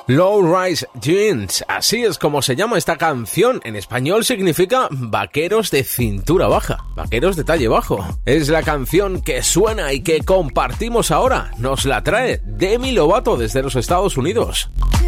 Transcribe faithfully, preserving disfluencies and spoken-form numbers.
Low Rise Jeans, así es como se llama esta canción. En español significa vaqueros de cintura baja, vaqueros de talle bajo. Es la canción que suena y que compartimos ahora. Nos la trae Demi Lovato desde los Estados Unidos.